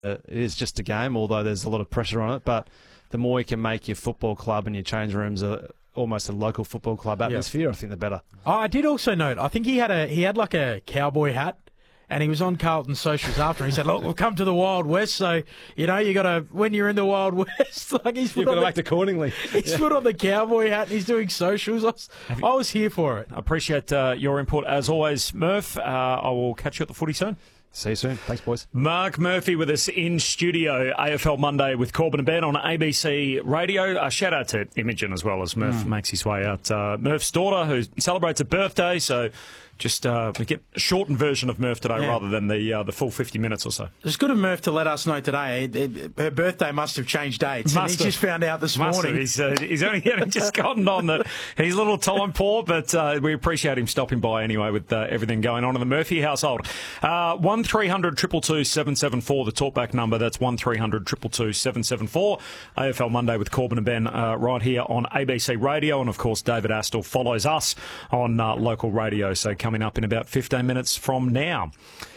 it is just a game, although there's a lot of pressure on it. But the more you can make your football club and your change rooms almost a local football club atmosphere, I think the better. Oh, I did also note, I think he had like a cowboy hat, and he was on Carlton socials after. He said, "Look, we've come to the Wild West, so you got to when you're in the Wild West, like you've got to act accordingly." He's put on the cowboy hat and he's doing socials. I was here for it. I appreciate your input as always, Murph. I will catch you at the footy soon. See you soon. Thanks, boys. Mark Murphy with us in studio. AFL Monday with Corbin and Ben on ABC Radio. Shout out to Imogen as well as Murph makes his way out. Murph's daughter, who celebrates a birthday, so just we get a shortened version of Murph today rather than the full 50 minutes or so. It's good of Murph to let us know today. Her birthday must have changed dates. He just found out this morning. He's only just gotten on that. He's a little time poor, but we appreciate him stopping by anyway with everything going on in the Murphy household. 1300 222 774, the talkback number. That's 1300 222 774. AFL Monday with Corbin and Ben right here on ABC Radio. And, of course, David Astle follows us on local radio. So coming up in about 15 minutes from now.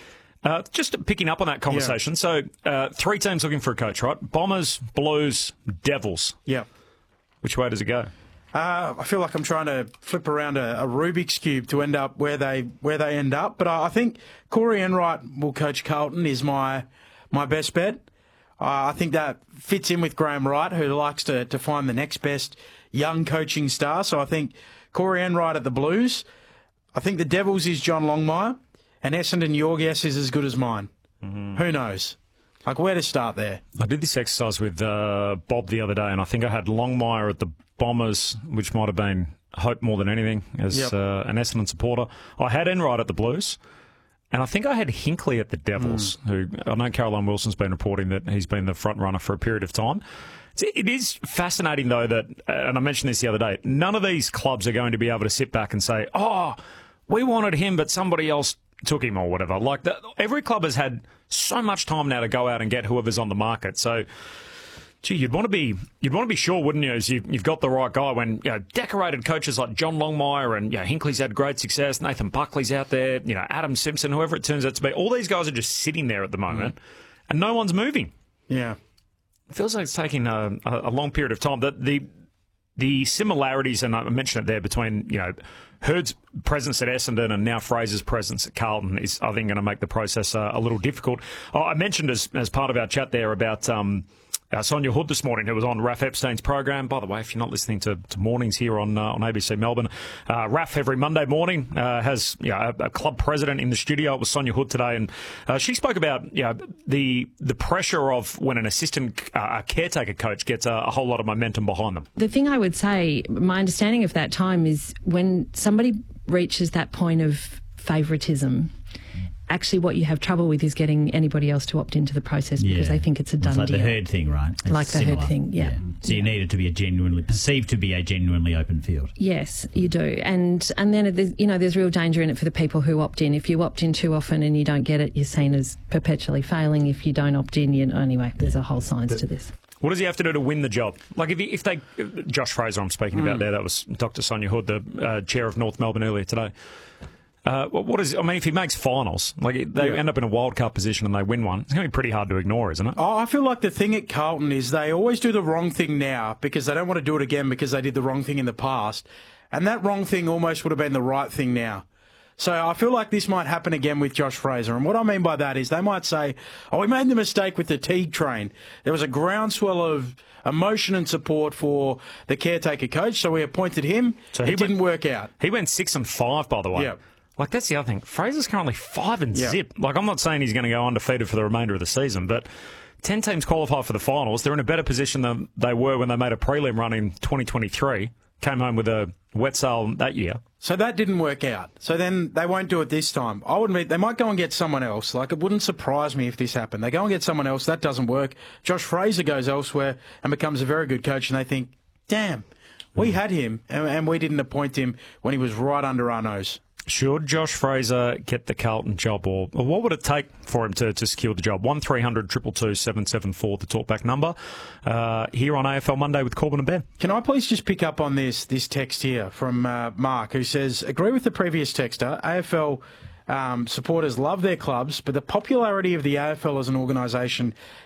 Just picking up on that conversation. So 3 teams looking for a coach, right? Bombers, Blues, Devils. Yeah. Which way does it go? I feel like I'm trying to flip around a Rubik's Cube to end up where they end up. But I think Corey Enright will coach Carlton is my best bet. I think that fits in with Graham Wright, who likes to find the next best young coaching star. So I think Corey Enright at the Blues. I think the Devils is John Longmire, and Essendon, your guess is as good as mine. Mm-hmm. Who knows? Like, where to start there? I did this exercise with Bob the other day, and I think I had Longmire at the Bombers, which might have been hope more than anything as an Essendon supporter. I had Enright at the Blues, and I think I had Hinkley at the Devils, who I know Caroline Wilson's been reporting that he's been the front runner for a period of time. It is fascinating, though, that, and I mentioned this the other day, none of these clubs are going to be able to sit back and say, oh, we wanted him, but somebody else took him or whatever. Like that, every club has had so much time now to go out and get whoever's on the market. So, gee, you'd want to be sure, wouldn't you? As you've got the right guy. When decorated coaches like John Longmire and Hinkley's had great success, Nathan Buckley's out there, Adam Simpson, whoever it turns out to be. All these guys are just sitting there at the moment, and no one's moving. Yeah, it feels like it's taking a long period of time. The similarities, and I mentioned it there, between Hurd's presence at Essendon and now Fraser's presence at Carlton is, I think, going to make the process a little difficult. I mentioned as part of our chat there about Sonia Hood this morning, who was on Raph Epstein's program. By the way, if you're not listening to Mornings here on ABC Melbourne, Raph every Monday morning has a club president in the studio. It was Sonia Hood today, and she spoke about the pressure of when an assistant caretaker coach gets a whole lot of momentum behind them. The thing I would say, my understanding of that time is when somebody reaches that point of favouritism, actually what you have trouble with is getting anybody else to opt into the process because they think it's a done it's like deal. The Herd thing, right? It's like similar. The Herd thing, yeah. So you need it to be perceived to be a genuinely open field. Yes, you do. And then there's real danger in it for the people who opt in. If you opt in too often and you don't get it, you're seen as perpetually failing. If you don't opt in, anyway, there's a whole science to this. What does he have to do to win the job? Like if they Josh Fraser, I'm speaking about there. That was Dr. Sonia Hood, the chair of North Melbourne earlier today. If he makes finals, they end up in a wild card position and they win one, it's going to be pretty hard to ignore, isn't it? Oh, I feel like the thing at Carlton is they always do the wrong thing now because they don't want to do it again because they did the wrong thing in the past. And that wrong thing almost would have been the right thing now. So I feel like this might happen again with Josh Fraser. And what I mean by that is they might say, we made the mistake with the Teague train. There was a groundswell of emotion and support for the caretaker coach, so we appointed him. So it didn't work out. He went 6-5, by the way. Yeah. That's the other thing. Fraser's currently 5-0. I'm not saying he's going to go undefeated for the remainder of the season, but 10 teams qualify for the finals. They're in a better position than they were when they made a prelim run in 2023. Came home with a wet sail that year. So that didn't work out. So then they won't do it this time. I would admit they might go and get someone else. It wouldn't surprise me if this happened. They go and get someone else. That doesn't work. Josh Fraser goes elsewhere and becomes a very good coach, and they think, damn, we had him and we didn't appoint him when he was right under our nose. Should Josh Fraser get the Carlton job, or what would it take for him to secure the job? 1300 222 774, the talkback number, here on AFL Monday with Corbin and Ben. Can I please just pick up on this text here from Mark, who says, agree with the previous texter, AFL supporters love their clubs, but the popularity of the AFL as an organisation